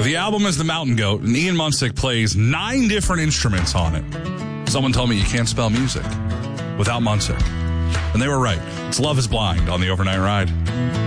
The album is The Mountain Goat, and Ian Munsick plays 9 different instruments on it. Someone told me you can't spell music without Munsick. And they were right. It's Love is Blind on the Overnight Ride.